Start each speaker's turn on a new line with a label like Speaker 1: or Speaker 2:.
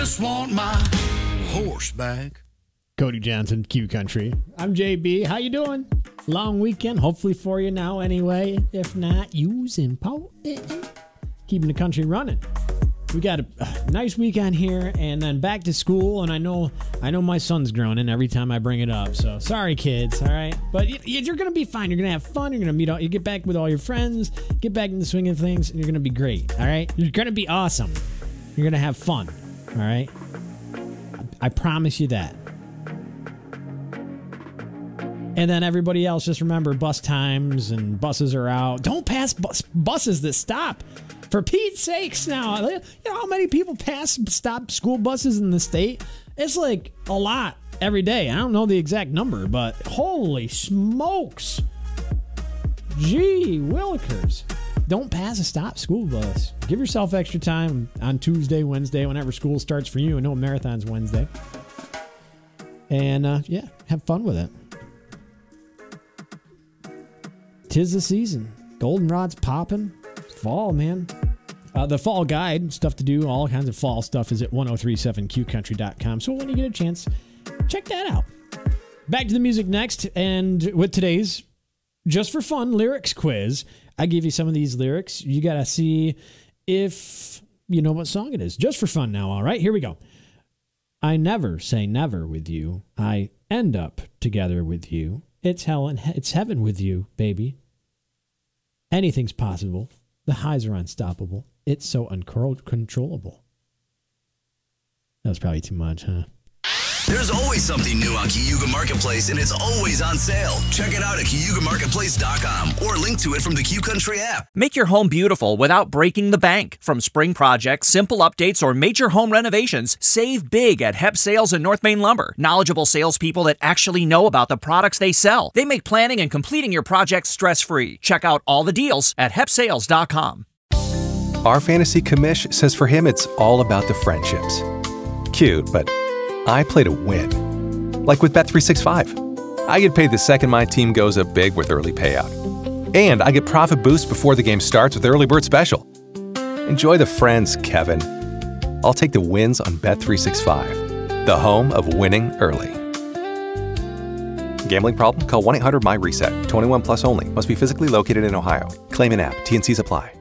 Speaker 1: Just want my horse back.
Speaker 2: Cody Johnson, Q Country. I'm JB. How you doing? Long weekend, hopefully for you now anyway. If not, you's important. Keeping the country running. We got a nice weekend here, and then back to school. And I know my son's groaning every time I bring it up. So sorry, kids. All right, but you're gonna be fine. You're gonna have fun. You're gonna meet all. You get back with all your friends. Get back in the swing of things, and you're gonna be great. All right, you're gonna be awesome. You're gonna have fun. All right, I promise you that. And then everybody else, just remember bus times and buses are out. Don't pass buses that stop. For Pete's sakes now. You know how many people stop school buses in the state? It's like a lot every day. I don't know the exact number, but holy smokes. Gee willikers. Don't pass a stop school bus. Give yourself extra time on Tuesday, Wednesday, whenever school starts for you. I know marathon's Wednesday. And yeah, have fun with it. 'Tis the season. Goldenrod's popping. Fall, man. The fall guide, stuff to do, all kinds of fall stuff is at 1037qcountry.com. So when you get a chance, check that out. Back to the music next, and with today's Just for Fun lyrics quiz, I give you some of these lyrics. You got to see if you know what song it is. Just for fun now, all right? Here we go. I never say never with you. I end up together with you. It's hell and it's heaven with you, baby. Anything's possible. The highs are unstoppable. It's so uncontrollable. That was probably too much, huh?
Speaker 3: There's always something new on Cayuga Marketplace, and it's always on sale. Check it out at CayugaMarketplace.com or link to it from the Q Country app.
Speaker 4: Make your home beautiful without breaking the bank. From spring projects, simple updates, or major home renovations, save big at Hep Sales and North Main Lumber. Knowledgeable salespeople that actually know about the products they sell. They make planning and completing your projects stress-free. Check out all the deals at HepSales.com.
Speaker 5: Our fantasy commish says for him it's all about the friendships. Cute, but I play to win. Like with Bet365. I get paid the second my team goes up big with early payout. And I get profit boost before the game starts with Early Bird Special. Enjoy the friends, Kevin. I'll take the wins on Bet365, the home of winning early. Gambling problem? Call 1-800-MY-RESET. 21 plus only. Must be physically located in Ohio. Claim in app. T&Cs apply.